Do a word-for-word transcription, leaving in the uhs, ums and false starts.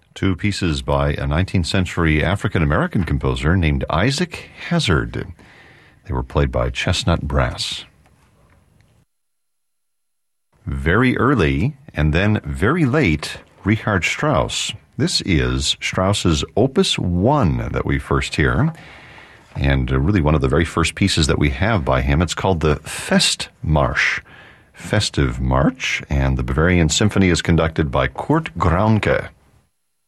Two pieces by a nineteenth century African-American composer named Isaac Hazard. They were played by Chestnut Brass. Very early and then very late, Richard Strauss. This is Strauss's Opus one that we first hear, and really one of the very first pieces that we have by him. It's called the Festmarsch, Festive March, and the Bavarian Symphony is conducted by Kurt Graunke.